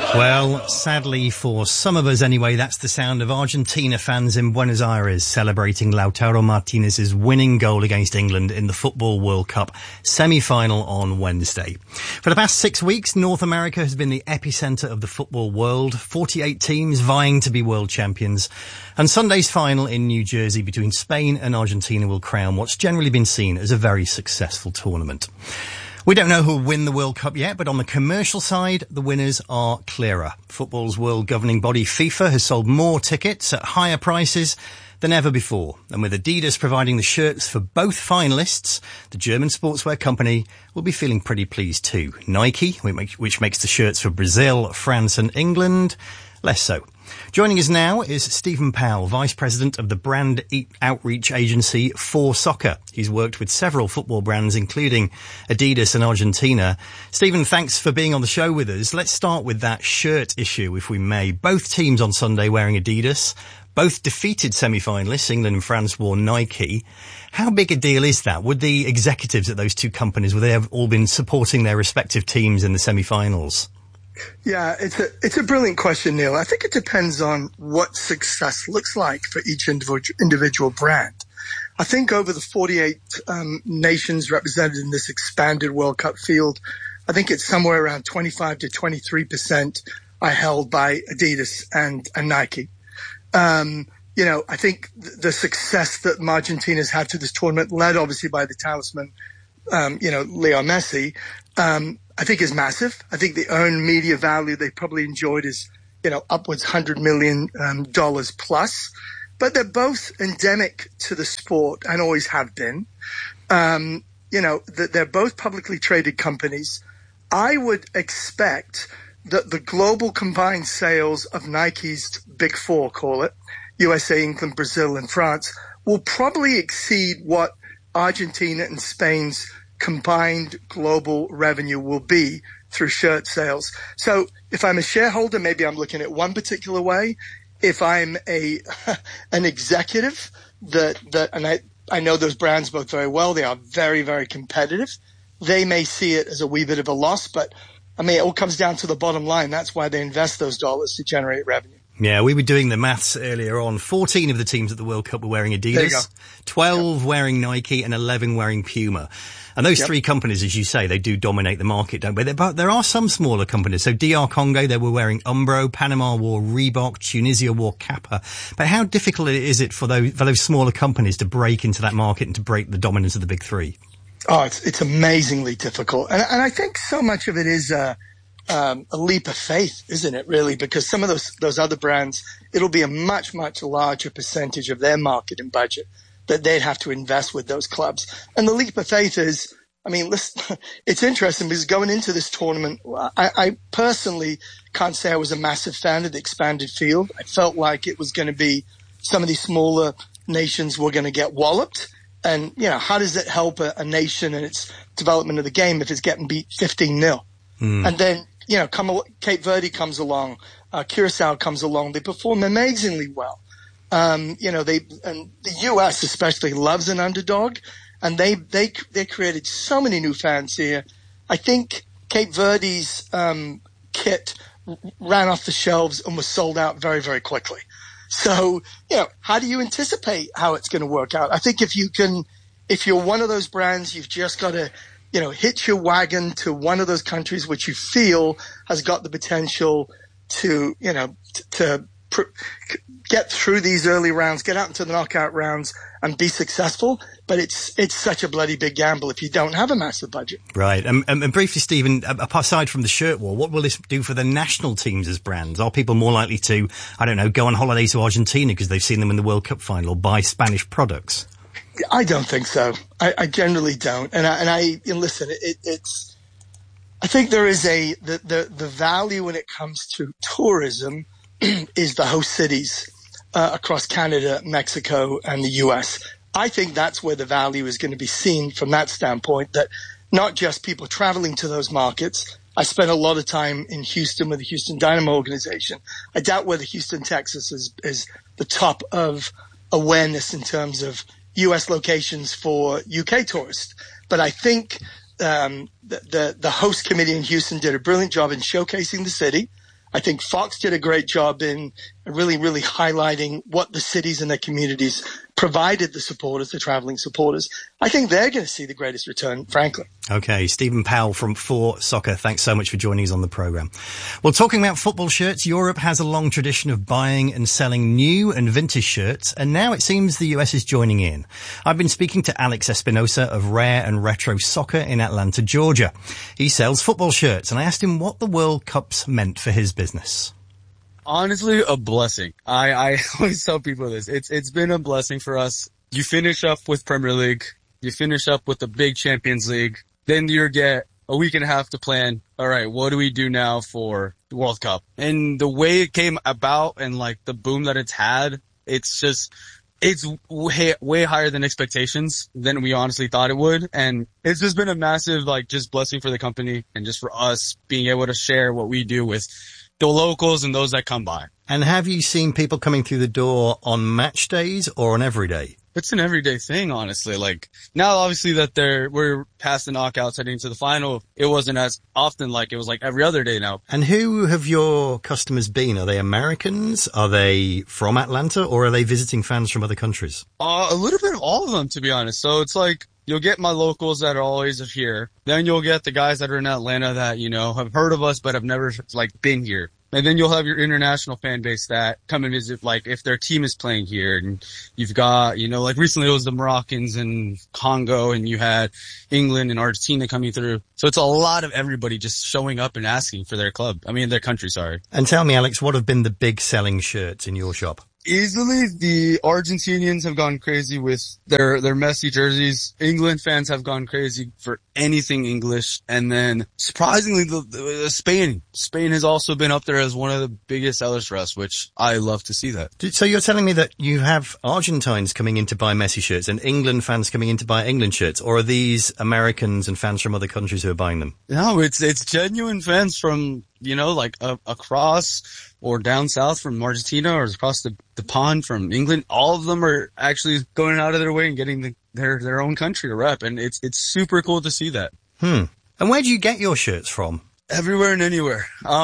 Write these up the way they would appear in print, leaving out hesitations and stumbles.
Well, sadly for some of us anyway, that's the sound of Argentina fans in Buenos Aires celebrating Lautaro Martinez's winning goal against England in the Football World Cup semi-final on Wednesday. For the past 6 weeks, North America has been the epicenter of the football world, 48 teams vying to be world champions. And Sunday's final in New Jersey between Spain and Argentina will crown what's generally been seen as a very successful tournament. We don't know who will win the World Cup yet, but on the commercial side, the winners are clearer. Football's world governing body FIFA has sold more tickets at higher prices than ever before. And with Adidas providing the shirts for both finalists, the German sportswear company will be feeling pretty pleased too. Nike, which makes the shirts for Brazil, France and England, less so. Joining us now is Stephen Powell, Vice President of the brand outreach agency 4Soccer. He's worked with several football brands, including Adidas and Argentina. Stephen, thanks for being on the show with us. Let's start with that shirt issue, if we may. Both teams on Sunday wearing Adidas. Both defeated semi-finalists. England and France wore Nike. How big a deal is that? Would the executives at those two companies, would they have all been supporting their respective teams in the semi-finals? Yeah, it's a brilliant question, Neil. I think it depends on what success looks like for each individual brand. I think over the 48 nations represented in this expanded World Cup field, I think it's somewhere around 25 to 23% are held by Adidas and Nike. I think the success that Argentina's had to this tournament, led obviously by the talisman, Leo Messi, I think is massive. I think the earned media value they probably enjoyed is, upwards $100 million plus. But they're both endemic to the sport and always have been. They're both publicly traded companies. I would expect that the global combined sales of Nike's big four, call it, USA, England, Brazil, and France, will probably exceed what Argentina and Spain's combined global revenue will be through shirt sales. So if I'm a shareholder, maybe I'm looking at one particular way. If I'm an executive and I know those brands both very well, they are very, very competitive. They may see it as a wee bit of a loss, but I mean, it all comes down to the bottom line. That's why they invest those dollars to generate revenue. Yeah, we were doing the maths earlier on. 14 of the teams at the World Cup were wearing Adidas, 12 wearing Nike, and 11 wearing Puma. And those three companies, as you say, they do dominate the market, don't they? But there are some smaller companies. So DR Congo, they were wearing Umbro, Panama wore Reebok, Tunisia wore Kappa. But how difficult is it for those smaller companies to break into that market and to break the dominance of the big three? Oh, it's amazingly difficult. And I think so much of it is a leap of faith, isn't it, really? Because some of those other brands, it'll be a much, much larger percentage of their marketing budget that they'd have to invest with those clubs. And the leap of faith is, I mean, listen, it's interesting because going into this tournament, I personally can't say I was a massive fan of the expanded field. I felt like it was going to be some of these smaller nations were going to get walloped. And, how does it help a nation in its development of the game if it's getting beat 15-0? And then, Cape Verde comes along, Curacao comes along. They perform amazingly well. And the U.S. especially loves an underdog, and they created so many new fans here. I think Cape Verde's kit ran off the shelves and was sold out very, very quickly. So, how do you anticipate how it's going to work out? I think if you're one of those brands, you've just got to, hitch your wagon to one of those countries which you feel has got the potential to, get through these early rounds, get out into the knockout rounds and be successful. But it's such a bloody big gamble if you don't have a massive budget. Right. And briefly, Stephen, aside from the shirt war, what will this do for the national teams as brands? Are people more likely to, go on holiday to Argentina because they've seen them in the World Cup final or buy Spanish products? I don't think so. I generally don't. And listen, it's, I think there is the value when it comes to tourism is the host cities across Canada, Mexico, and the U.S. I think that's where the value is going to be seen from that standpoint, that not just people traveling to those markets. I spent a lot of time in Houston with the Houston Dynamo organization. I doubt whether Houston, Texas is the top of awareness in terms of U.S. locations for UK tourists. But I think the host committee in Houston did a brilliant job in showcasing the city. I think Fox did a great job in really, really highlighting what the cities and their communities provided the supporters, the traveling supporters. I think they're going to see the greatest return, frankly. Okay, Stephen Powell from 4Soccer, thanks so much for joining us on the programme. Well, talking about football shirts, Europe has a long tradition of buying and selling new and vintage shirts, and now it seems the US is joining in. I've been speaking to Alex Espinosa of Rare and Retro Soccer in Atlanta, Georgia. He sells football shirts, and I asked him what the World Cup's meant for his business. Honestly, a blessing. I always tell people this. It's been a blessing for us. You finish up with Premier League. You finish up with the big Champions League. Then you get a week and a half to plan. All right, what do we do now for the World Cup? And the way it came about and like the boom that it's had, it's way higher than expectations than we honestly thought it would. And it's just been a massive, like, just blessing for the company and just for us being able to share what we do with the locals and those that come by. And have you seen people coming through the door on match days or on every day? It's an everyday thing, honestly. Like, now obviously that we're past the knockouts heading to the final, it wasn't as often, like it was like every other day now. And who have your customers been? Are they Americans? Are they from Atlanta, or are they visiting fans from other countries? A little bit of all of them, to be honest. So it's like, you'll get my locals that are always here. Then you'll get the guys that are in Atlanta that, you know, have heard of us but have never, like, been here. And then you'll have your international fan base that come and visit, like, if their team is playing here. And you've got, you know, like recently it was the Moroccans and Congo, and you had England and Argentina coming through. So it's a lot of everybody just showing up and asking for their their country, sorry. And tell me, Alex, what have been the big selling shirts in your shop? Easily, the Argentinians have gone crazy with their Messi jerseys. England fans have gone crazy for anything English. And then, surprisingly, the Spain has also been up there as one of the biggest sellers for us, which I love to see that. So you're telling me that you have Argentines coming in to buy Messi shirts and England fans coming in to buy England shirts, or are these Americans and fans from other countries who are buying them? No, it's genuine fans from, you know, like across or down south from Argentina or across the pond from England. All of them are actually going out of their way and getting their own country to rep. And it's super cool to see that. And where do you get your shirts from? Everywhere and anywhere.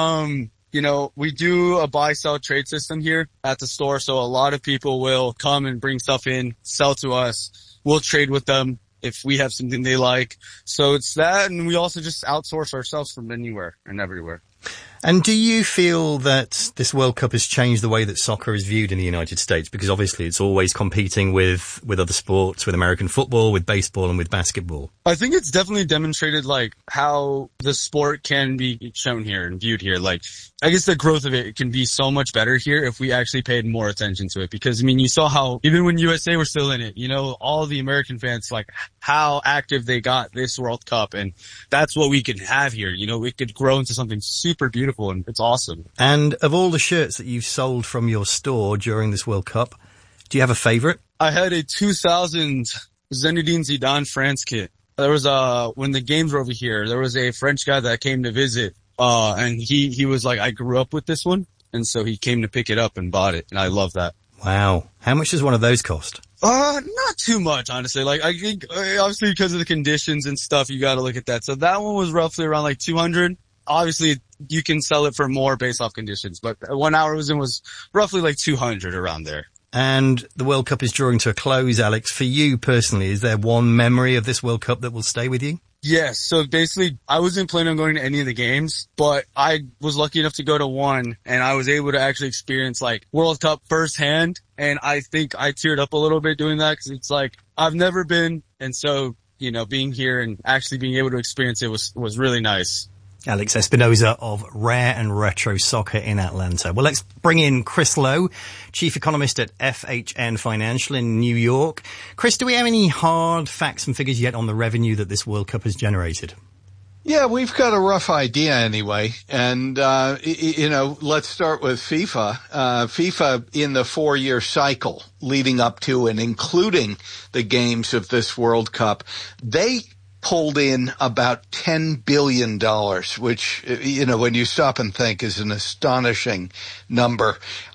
You know, we do a buy, sell, trade system here at the store. So a lot of people will come and bring stuff in, sell to us. We'll trade with them if we have something they like. So it's that. And we also just outsource ourselves from anywhere and everywhere. And do you feel that this World Cup has changed the way that soccer is viewed in the United States? Because obviously it's always competing with other sports, with American football, with baseball and with basketball. I think it's definitely demonstrated like how the sport can be shown here and viewed here. Like, I guess the growth of it can be so much better here if we actually paid more attention to it. Because, I mean, you saw how, even when USA were still in it, you know, all the American fans, like, how active they got this World Cup. And that's what we could have here. You know, it could grow into something super beautiful, and it's awesome. And of all the shirts that you've sold from your store during this World Cup, do you have a favorite? I had a 2000 Zinedine Zidane France kit. There was when the games were over here, there was a French guy that came to visit. And he was like, I grew up with this one. And so he came to pick it up and bought it. And I love that. Wow. How much does one of those cost? Not too much, honestly. Like, I think, obviously because of the conditions and stuff, you gotta look at that. So that one was roughly around like 200. Obviously, you can sell it for more based off conditions, but 1 hour was roughly like 200 around there. And the World Cup is drawing to a close, Alex. For you personally, is there one memory of this World Cup that will stay with you? Yes. So basically, I wasn't planning on going to any of the games, but I was lucky enough to go to one, and I was able to actually experience like World Cup firsthand. And I think I teared up a little bit doing that because it's like, I've never been. And so, you know, being here and actually being able to experience it was really nice. Alex Espinosa of Rare and Retro Soccer in Atlanta. Well, let's bring in Chris Lowe, Chief Economist at FHN Financial in New York. Chris, do we have any hard facts and figures yet on the revenue that this World Cup has generated? Yeah, we've got a rough idea anyway. And, you know, let's start with FIFA. FIFA in the 4-year cycle leading up to and including the games of this World Cup, they pulled in about $10 billion, which, you know, when you stop and think is an astonishing number.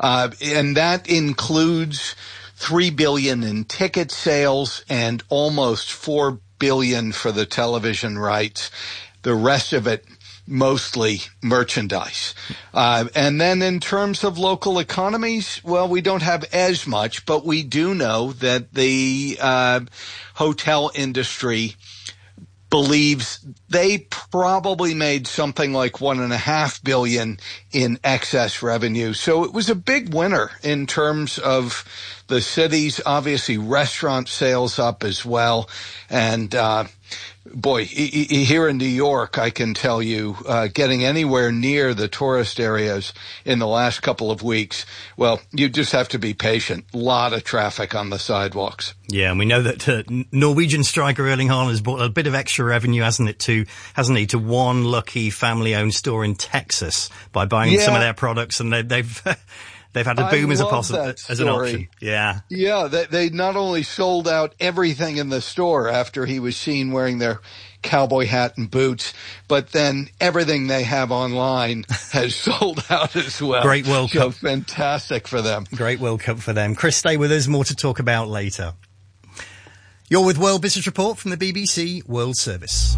And that includes $3 billion in ticket sales and almost $4 billion for the television rights. The rest of it mostly merchandise. And then in terms of local economies, well, we don't have as much, but we do know that the hotel industry believes they probably made something like $1.5 billion in excess revenue. So it was a big winner in terms of the cities. Obviously, restaurant sales up as well. And boy, here in New York, I can tell you, getting anywhere near the tourist areas in the last couple of weeks, well, you just have to be patient. A lot of traffic on the sidewalks. Yeah, and we know that Norwegian striker Erling Haaland has brought a bit of extra revenue, hasn't he, to one lucky family-owned store in Texas by buying some of their products, and they've had a boom as an option. Yeah. Yeah, they not only sold out everything in the store after he was seen wearing their cowboy hat and boots, but then everything they have online has sold out as well. Great World Cup. So fantastic for them. Great World Cup for them. Chris, stay with us. More to talk about later. You're with World Business Report from the BBC World Service.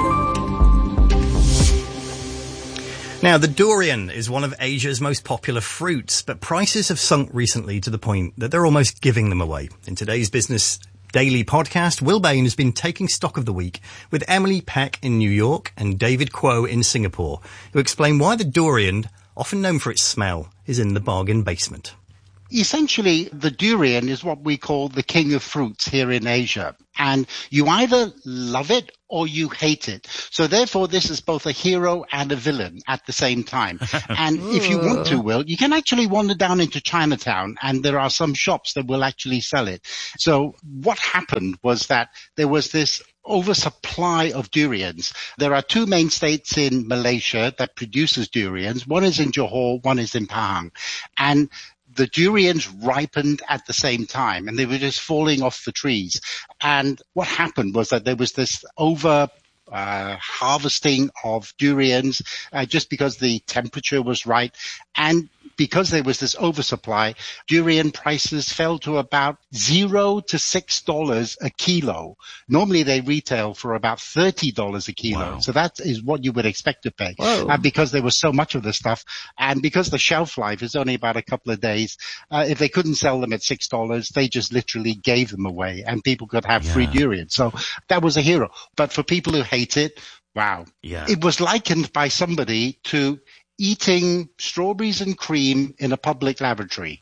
Now, the durian is one of Asia's most popular fruits, but prices have sunk recently to the point that they're almost giving them away. In today's Business Daily podcast, Will Bain has been taking stock of the week with Emily Peck in New York and David Kuo in Singapore, who explain why the durian, often known for its smell, is in the bargain basement. Essentially, the durian is what we call the king of fruits here in Asia. And you either love it or you hate it. So therefore, this is both a hero and a villain at the same time. And if you want to, Will, you can actually wander down into Chinatown, and there are some shops that will actually sell it. So what happened was that there was this oversupply of durians. There are two main states in Malaysia that produces durians. One is in Johor, one is in Pahang. And the durians ripened at the same time, and they were just falling off the trees. And what happened was that there was this harvesting of durians just because the temperature was right. And because there was this oversupply, durian prices fell to about $0 to $6 a kilo. Normally they retail for about $30 a kilo. Wow. So that is what you would expect to pay. Because there was so much of the stuff, and because the shelf life is only about a couple of days, if they couldn't sell them at $6, they just literally gave them away, and people could have free durian. So that was a hero. But for people who hate it, wow. Yeah. It was likened by somebody to eating strawberries and cream in a public lavatory.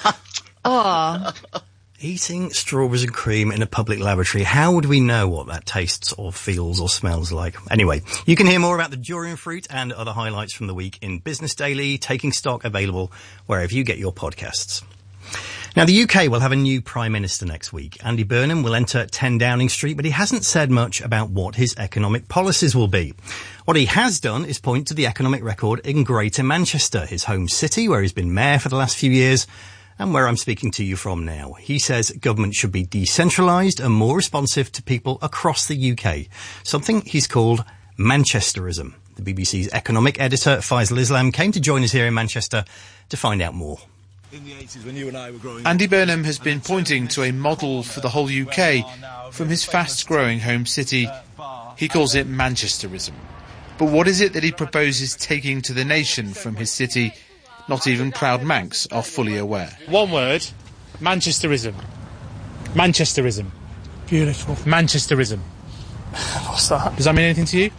Eating strawberries and cream in a public lavatory. How would we know what that tastes or feels or smells like? Anyway, you can hear more about the durian fruit and other highlights from the week in Business Daily, Taking Stock, available wherever you get your podcasts. Now, the UK will have a new Prime Minister next week. Andy Burnham will enter 10 Downing Street, but he hasn't said much about what his economic policies will be. What he has done is point to the economic record in Greater Manchester, his home city, where he's been mayor for the last few years, and where I'm speaking to you from now. He says government should be decentralised and more responsive to people across the UK, something he's called Manchesterism. The BBC's economic editor, Faisal Islam, came to join us here in Manchester to find out more. In the 80s, when you and I were growing up, Andy Burnham has been pointing to a model for the whole UK from his fast-growing home city. He calls it Manchesterism. But what is it that he proposes taking to the nation from his city? Not even proud Manx are fully aware. One word, Manchesterism. Manchesterism. Beautiful. Manchesterism. What's that? Does that mean anything to you?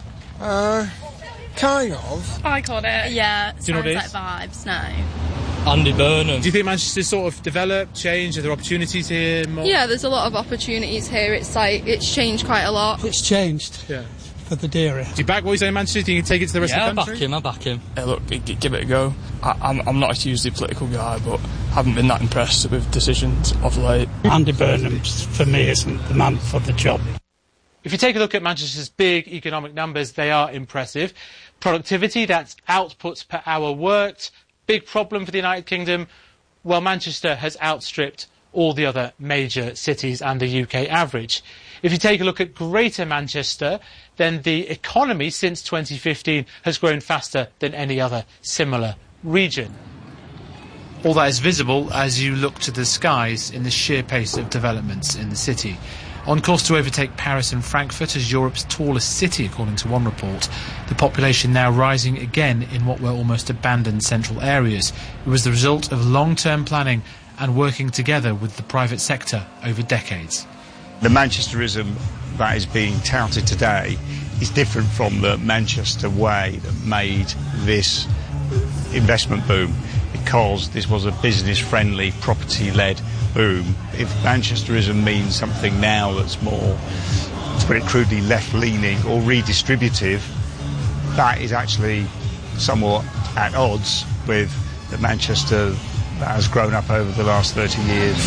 Kind of. I call it, yeah. Do you know what it is? Like vibes, no. Andy Burnham. Do you think Manchester's sort of developed, changed? Are there opportunities here? More? Yeah, there's a lot of opportunities here. It's changed quite a lot. It's changed. Yeah. For the dairy. Do you back what you say in Manchester? Do you think you can take it to the rest of the country? I back him. Hey, look, give it a go. I'm not a hugely political guy, but haven't been that impressed with decisions of late. Andy Burnham, for me, isn't the man for the job. If you take a look at Manchester's big economic numbers, they are impressive. Productivity, that's outputs per hour worked. Big problem for the United Kingdom. Well, Manchester has outstripped all the other major cities and the UK average. If you take a look at Greater Manchester, then the economy since 2015 has grown faster than any other similar region. All that is visible as you look to the skies in the sheer pace of developments in the city. On course to overtake Paris and Frankfurt as Europe's tallest city, according to one report. The population now rising again in what were almost abandoned central areas. It was the result of long-term planning and working together with the private sector over decades. The Manchesterism that is being touted today is different from the Manchester way that made this investment boom, because this was a business-friendly, property-led boom. If Manchesterism means something now that's more, to put it crudely, left-leaning or redistributive, that is actually somewhat at odds with the Manchester that has grown up over the last 30 years.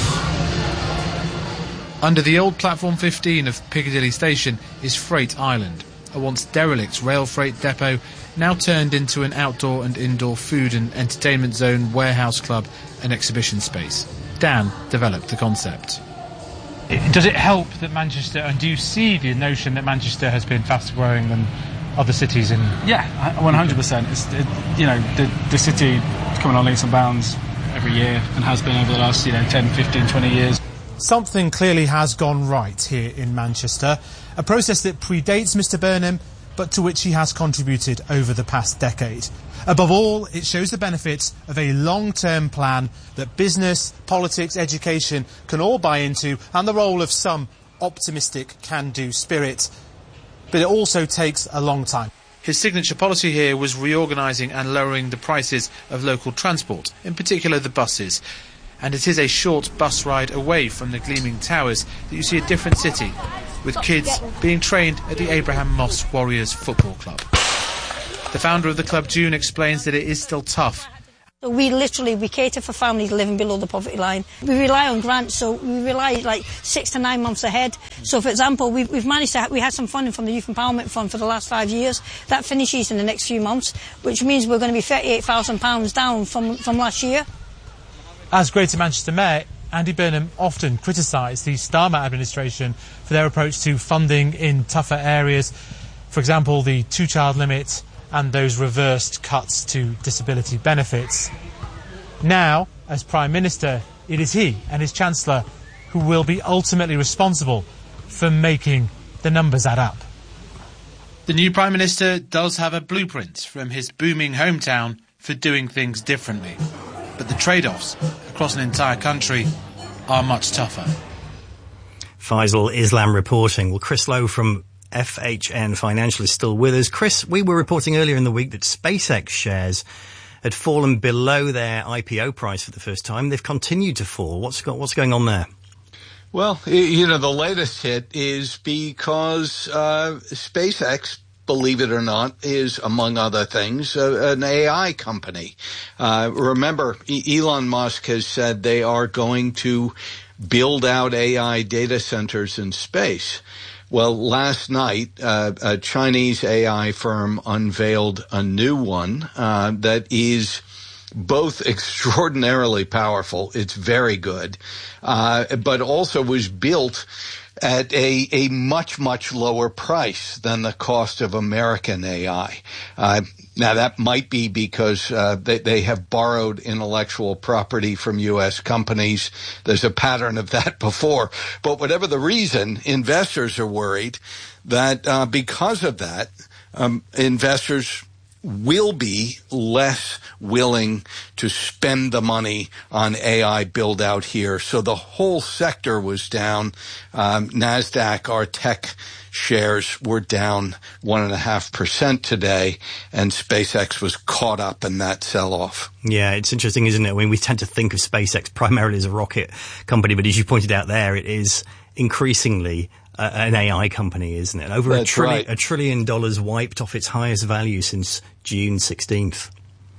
Under the old Platform 15 of Piccadilly Station is Freight Island, a once derelict rail freight depot now turned into an outdoor and indoor food and entertainment zone, warehouse club and exhibition space. Dan developed the concept. Does it help that Manchester, and do you see the notion that Manchester has been faster growing than other cities in... Yeah, 100%. The city is coming on leaps and bounds every year and has been over the last 10, 15, 20 years. Something clearly has gone right here in Manchester, a process that predates Mr Burnham, but to which he has contributed over the past decade. Above all, it shows the benefits of a long-term plan that business, politics, education can all buy into, and the role of some optimistic can-do spirit. But it also takes a long time. His signature policy here was reorganising and lowering the prices of local transport, in particular the buses. And it is a short bus ride away from the gleaming towers that you see a different city, with kids being trained at the Abraham Moss Warriors Football Club. The founder of the club, June, explains that it is still tough. We cater for families living below the poverty line. We rely on grants, so we rely 6 to 9 months ahead. So, for example, we've managed to... We had some funding from the Youth Empowerment Fund for the last 5 years. That finishes in the next few months, which means we're going to be £38,000 down from last year. As Greater Manchester Mayor, Andy Burnham often criticised the Starmer administration for their approach to funding in tougher areas. For example, the 2-child limit and those reversed cuts to disability benefits. Now, as Prime Minister, it is he and his Chancellor who will be ultimately responsible for making the numbers add up. The new Prime Minister does have a blueprint from his booming hometown for doing things differently. But the trade-offs across an entire country are much tougher. Faisal Islam reporting. Well, Chris Lowe from FHN Financial is still with us. Chris, we were reporting earlier in the week that SpaceX shares had fallen below their IPO price for the first time. They've continued to fall. What's going on there? Well, the latest hit is because SpaceX, believe it or not, is, among other things, an AI company. Remember, Elon Musk has said they are going to build out AI data centers in space. Well, last night, a Chinese AI firm unveiled a new one that is both extraordinarily powerful, it's very good, but also was built at a much, much lower price than the cost of American AI. Now, that might be because they have borrowed intellectual property from U.S. companies. There's a pattern of that before. But whatever the reason, investors are worried that because of that, investors will be less willing to spend the money on AI build out here. So the whole sector was down. NASDAQ, our tech shares were down 1.5% today, and SpaceX was caught up in that sell-off. Yeah, it's interesting, isn't it? I mean, we tend to think of SpaceX primarily as a rocket company, but as you pointed out there, it is increasingly an AI company, isn't it? Over $1 trillion wiped off its highest value since June 16th.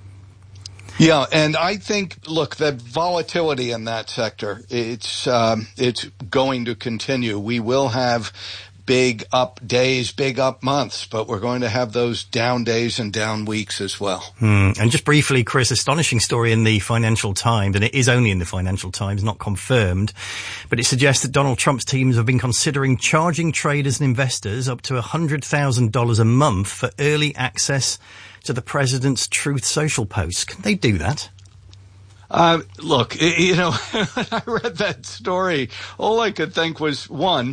Yeah, and I think, look, the volatility in that sector, it's going to continue. We will have big up days, big up months, but we're going to have those down days and down weeks as well. And just briefly, Chris, astonishing story in the Financial Times, and it is only in the Financial Times, not confirmed, but it suggests that Donald Trump's teams have been considering charging traders and investors up to $100,000 a month for early access to the president's Truth Social posts. Can they do that? Look, when I read that story, all I could think was, one,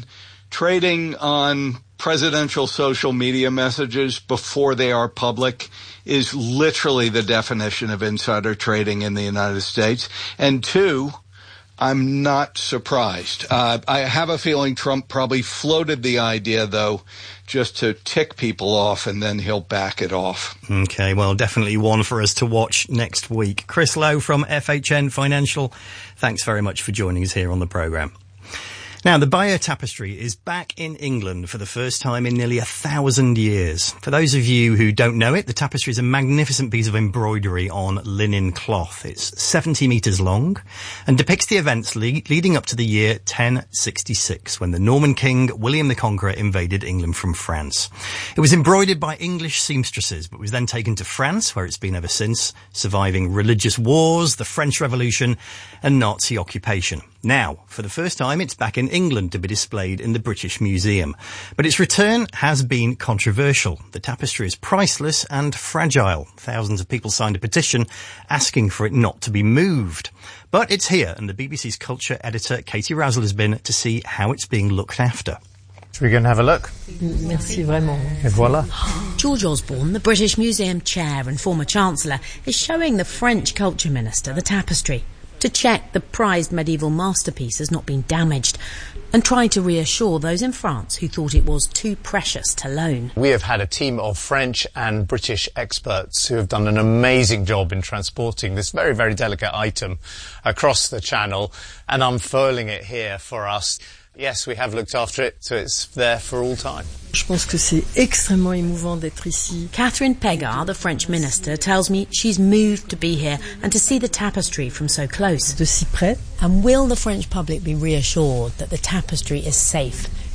trading on presidential social media messages before they are public is literally the definition of insider trading in the United States. And two, I'm not surprised. I have a feeling Trump probably floated the idea, though, just to tick people off, and then he'll back it off. Okay, well, definitely one for us to watch next week. Chris Lowe from FHN Financial, thanks very much for joining us here on the programme. Now, the Bayeux Tapestry is back in England for the first time in nearly 1,000 years. For those of you who don't know it, the tapestry is a magnificent piece of embroidery on linen cloth. It's 70 metres long and depicts the events leading up to the year 1066, when the Norman king William the Conqueror invaded England from France. It was embroidered by English seamstresses, but was then taken to France, where it's been ever since, surviving religious wars, the French Revolution and Nazi occupation. Now, for the first time, it's back in England to be displayed in the British Museum. But its return has been controversial. The tapestry is priceless and fragile. Thousands of people signed a petition asking for it not to be moved. But it's here, and the BBC's culture editor, Katie Razzle, has been to see how it's being looked after. Should we go and have a look? Merci vraiment. Et voilà. George Osborne, the British Museum chair and former Chancellor, is showing the French Culture Minister the tapestry to check the prized medieval masterpiece has not been damaged and try to reassure those in France who thought it was too precious to loan. We have had a team of French and British experts who have done an amazing job in transporting this very, very delicate item across the channel and unfurling it here for us. Yes, we have looked after it, so it's there for all time. Je pense que c'est extrêmement émouvant d'être ici. Catherine Pégard, the French minister, tells me she's moved to be here and to see the tapestry from so close. De si près. And will the French public be reassured that the tapestry is safe